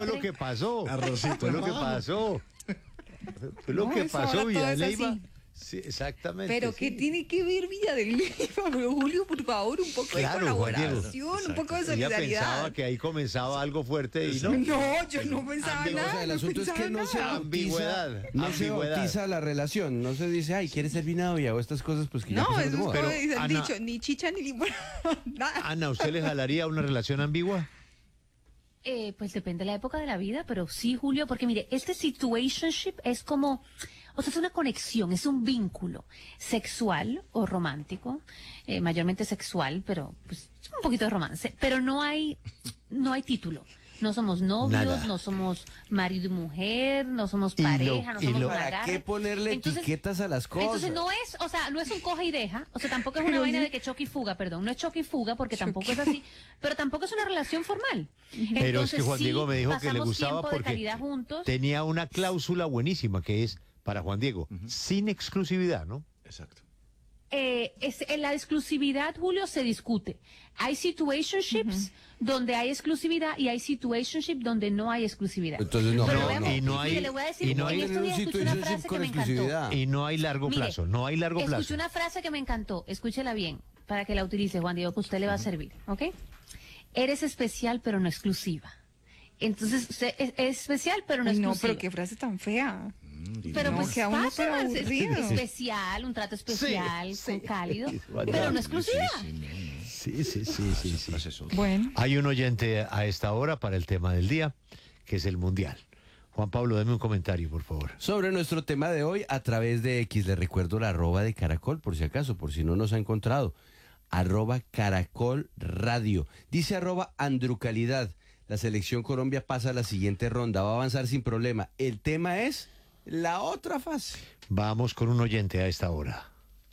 lo que pasó. Arrocito, Fue lo ¿no? que pasó. Fue lo que eso pasó, ahora todo es Villaleyva. así. Sí, exactamente. Pero sí. ¿qué tiene que ver Villa del Leyva? Pero Julio, por favor, un poco Claro, de Juan Diego. colaboración, un poco de Ella solidaridad. pensaba que ahí comenzaba algo fuerte y no. No, yo no pensaba ambigüedad, nada. O sea, el asunto es que no se nada. Ambigüedad, bautiza, no se ambigüedad. bautiza la relación, no se dice, ay, ¿quieres ser mi novia? O estas cosas, pues que ya No, pasaron de eso es moda. como Pero, dice el Ana- dicho, ni chicha ni limón, nada. Ana, ¿usted le jalaría una relación ambigua? Pues depende de la época de la vida, pero sí, Julio, porque mire, este situationship es como, o sea, es una conexión, es un vínculo sexual o romántico, mayormente sexual, pero pues un poquito de romance, pero no hay título. No somos novios, Nada. no somos marido y mujer, no somos Y lo- pareja, no y somos lo- ¿Para agarre. qué ponerle Entonces- etiquetas a las cosas? Entonces no es, o sea, no es un coge y deja, o sea, tampoco es una vaina de que choque y fuga, perdón, no es choque y fuga porque tampoco es así, pero tampoco es una relación formal. Pero es que Juan sí Diego me dijo que le pasamos gustaba tiempo de porque calidad juntos. tenía una cláusula buenísima que es para Juan Diego, sin exclusividad, ¿no? Exacto. En la exclusividad, Julio, se discute. Hay situationships donde hay exclusividad y hay situationships donde no hay exclusividad. Entonces no, Pero no, veamos, no. Y no hay- mire, le voy a decir, y no hay en estos días escuché una situationship frase que con me encantó. exclusividad. Y no hay largo Mire, plazo, no hay largo plazo. Escuché una frase que me encantó, escúchela bien, para que la utilice, Juan Diego, que a usted le va a servir, ¿ok? Eres especial, pero no exclusiva. Entonces, usted es especial, pero no Uy, no, exclusiva. pero qué frase tan fea. Pero No, pues queda uno pasa, pero es aburrido. especial, un trato especial, Sí, cálido, Juan pero Diego. no exclusiva. Sí, sí, sí, sí, sí. Bueno, Hay un oyente a esta hora para el tema del día, que es el Mundial. Juan Pablo, dame un comentario, por favor. Sobre nuestro tema de hoy, a través de X, le recuerdo la arroba de Caracol, por si acaso, por si no nos ha encontrado. Arroba Caracol Radio. Dice arroba Andrucalidad. La selección Colombia pasa a la siguiente ronda, va a avanzar sin problema. El tema es la otra fase. Vamos con un oyente a esta hora.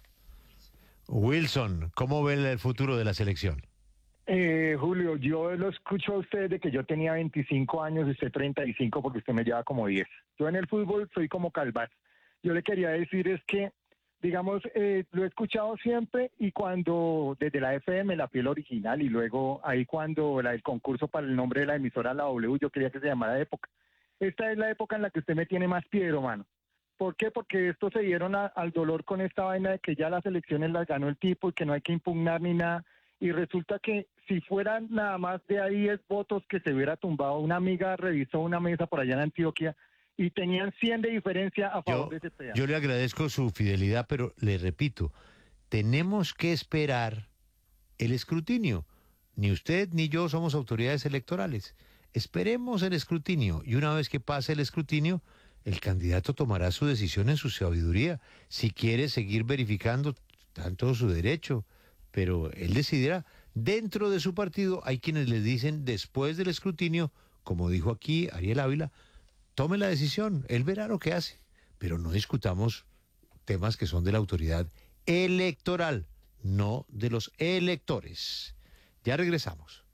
Wilson, ¿cómo ve el futuro de la selección? Julio, yo lo escucho a usted de que yo tenía 25 años y usted 35 porque usted me lleva como 10. Yo en el fútbol soy como Calvás. Yo le quería decir es que, digamos, lo he escuchado siempre y cuando desde la FM, la piel original y luego ahí cuando el concurso para el nombre de la emisora, la W, yo quería que se llamara Época. Esta es la época en la que usted me tiene más piedro, mano. ¿Por qué? Porque estos se dieron al dolor con esta vaina de que ya las elecciones las ganó el tipo y que no hay que impugnar ni nada. Y resulta que si fueran nada más de ahí 10 votos que se hubiera tumbado, una amiga revisó una mesa por allá en Antioquia y tenían 100 de diferencia a favor de ese pedazo. Yo le agradezco su fidelidad, pero le repito, tenemos que esperar el escrutinio. Ni usted ni yo somos autoridades electorales. Esperemos el escrutinio y una vez que pase el escrutinio, el candidato tomará su decisión en su sabiduría. Si quiere seguir verificando, está en todo su derecho, pero él decidirá. Dentro de su partido hay quienes le dicen después del escrutinio, como dijo aquí Ariel Ávila, tome la decisión, él verá lo que hace, pero no discutamos temas que son de la autoridad electoral, no de los electores. Ya regresamos.